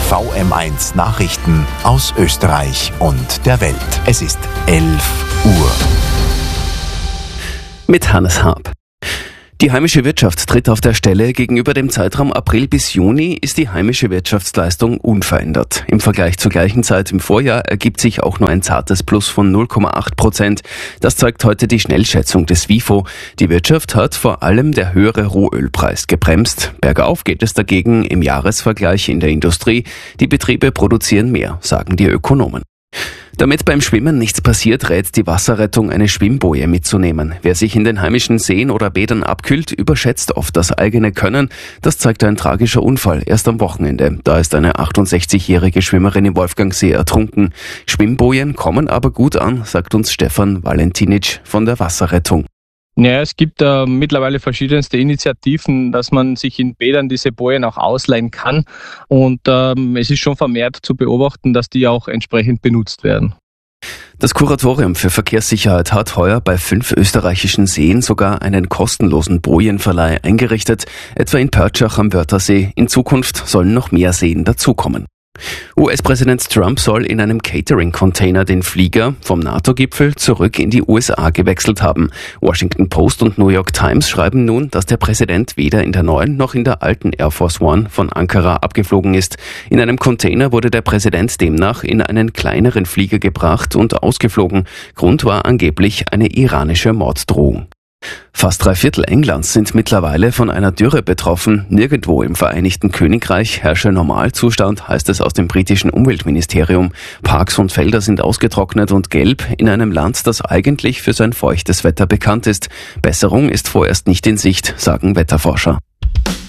VM1 Nachrichten aus Österreich und der Welt. Es ist 11 Uhr. Mit Hannes Haab. Die heimische Wirtschaft tritt auf der Stelle. Gegenüber dem Zeitraum April bis Juni ist die heimische Wirtschaftsleistung unverändert. Im Vergleich zur gleichen Zeit im Vorjahr ergibt sich auch nur ein zartes Plus von 0,8%. Das zeigt heute die Schnellschätzung des WIFO. Die Wirtschaft hat vor allem der höhere Rohölpreis gebremst. Bergauf geht es dagegen im Jahresvergleich in der Industrie. Die Betriebe produzieren mehr, sagen die Ökonomen. Damit beim Schwimmen nichts passiert, rät die Wasserrettung, eine Schwimmboje mitzunehmen. Wer sich in den heimischen Seen oder Bädern abkühlt, überschätzt oft das eigene Können. Das zeigt ein tragischer Unfall erst am Wochenende. Da ist eine 68-jährige Schwimmerin im Wolfgangsee ertrunken. Schwimmbojen kommen aber gut an, sagt uns Stefan Valentinic von der Wasserrettung. Ja, es gibt mittlerweile verschiedenste Initiativen, dass man sich in Bädern diese Bojen auch ausleihen kann. Und es ist schon vermehrt zu beobachten, dass die auch entsprechend benutzt werden. Das Kuratorium für Verkehrssicherheit hat heuer bei 5 österreichischen Seen sogar einen kostenlosen Bojenverleih eingerichtet, etwa in Pörtschach am Wörthersee. In Zukunft sollen noch mehr Seen dazukommen. US-Präsident Trump soll in einem Catering-Container den Flieger vom NATO-Gipfel zurück in die USA gewechselt haben. Washington Post und New York Times schreiben nun, dass der Präsident weder in der neuen noch in der alten Air Force One von Ankara abgeflogen ist. In einem Container wurde der Präsident demnach in einen kleineren Flieger gebracht und ausgeflogen. Grund war angeblich eine iranische Morddrohung. Fast 3/4 Englands sind mittlerweile von einer Dürre betroffen. Nirgendwo im Vereinigten Königreich herrsche Normalzustand, heißt es aus dem britischen Umweltministerium. Parks und Felder sind ausgetrocknet und gelb in einem Land, das eigentlich für sein feuchtes Wetter bekannt ist. Besserung ist vorerst nicht in Sicht, sagen Wetterforscher.